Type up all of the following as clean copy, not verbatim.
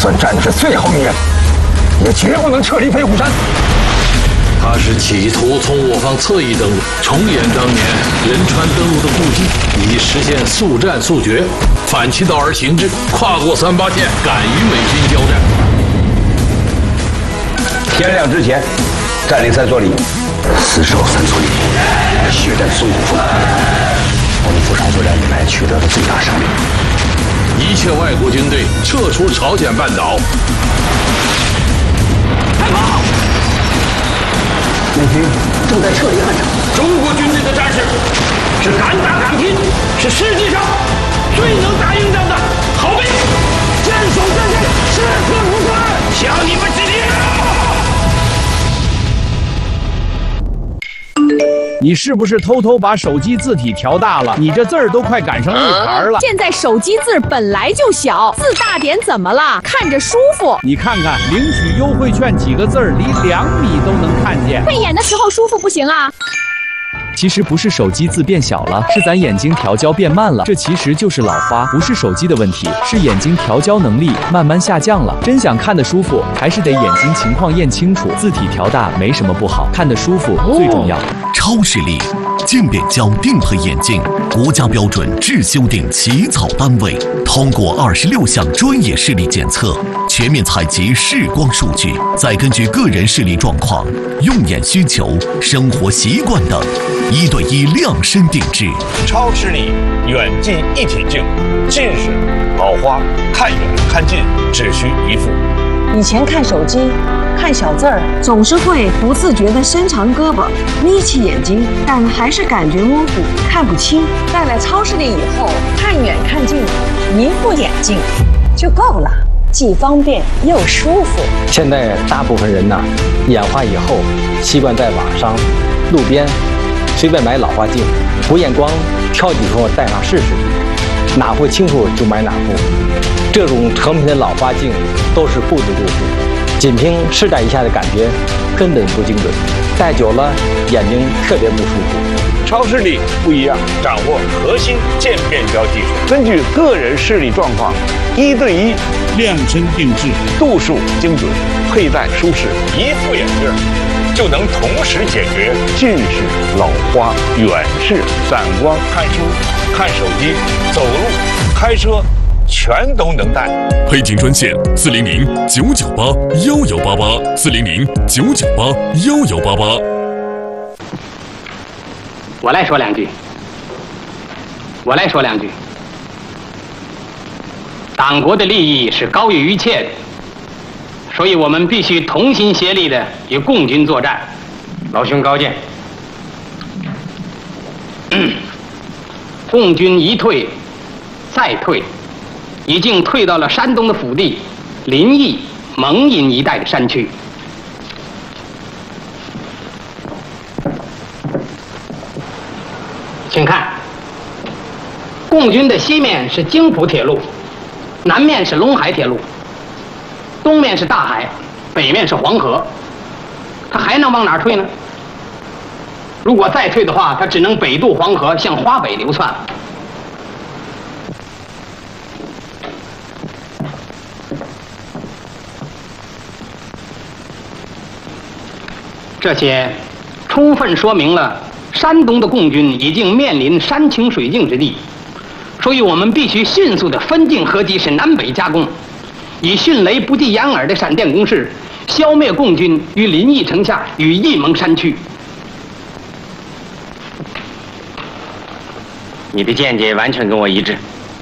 算战至最后一人，也绝不能撤离飞虎山。 他是企图从我方侧翼登陆，重演当年仁川登陆的故迹，以实现速战速决，反其道而行之，跨过38线，敢与美军交战。 天亮之前占领3所里，死守3所里，血战淞沪峰，我们赴朝作战以来取得的最大胜利。 一切外国军队撤出朝鲜半岛。 开炮！ 美军正在撤离汉城。 中国军队的战士是敢打敢拼，是世界上最能打硬仗的好兵，坚守阵地，时刻如春，向你们致敬！ 你是不是偷偷把手机字体调大了？你这字儿都快赶上日牌了。 现在手机字本来就小，字大点怎么了？看着舒服。 你看看领取优惠券几个字儿，离2米都能看见。 配眼的时候舒服不行啊？ 其实不是手机字变小了，是咱眼睛调焦变慢了。这其实就是老花，不是手机的问题，是眼睛调焦能力慢慢下降了。真想看得舒服，还是得眼睛情况验清楚。字体调大没什么不好，看得舒服最重要。 超视力渐变焦定配眼镜，国家标准制修订起草单位，通过26项专业视力检测，全面采集视光数据，再根据个人视力状况、用眼需求、生活习惯等，1对1量身定制。 超视力远近一体镜，近视、老花看远看近只需一副。 以前看手机看小字儿，总是会不自觉地伸长胳膊眯起眼睛，但还是感觉模糊看不清。戴了超视力以后，看远看近一副眼镜就够了，既方便又舒服。 现在大部分人眼花以后习惯在网上路边随便买老花镜，不验光挑几副戴上试试，哪副清楚就买哪副。这种成品的老花镜都是复制度数，仅凭试戴一下的感觉根本不精准，戴久了眼睛特别不舒服。 超视力不一样，掌握核心渐变焦技术，根据个人视力状况，1对1量身定制，度数精准，佩戴舒适，一副眼镜就能同时解决近视、老花、远视、散光、看书、看手机、走路、开车，全都能戴。 配镜专线400-998-1188，400-998-1188。 我来说两句。党国的利益是高于一切的，所以我们必须同心协力的与共军作战。老兄高见。共军一退再退，已经退到了山东的腹地临沂、蒙阴一带的山区。请看，共军的西面是京浦铁路，南面是陇海铁路，东面是大海，北面是黄河，他还能往哪儿退呢？如果再退的话，他只能北渡黄河，向华北流窜。这些充分说明了山东的共军已经面临山穷水尽之地，所以我们必须迅速地分进合击，是南北夹攻，以迅雷不及掩耳的闪电攻势，消灭共军于临沂城下与沂蒙山区。 你的见解完全跟我一致。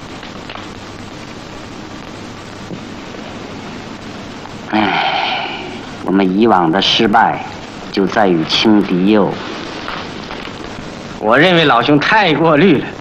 我们以往的失败就在于轻敌哟。 我认为老兄太过虑了。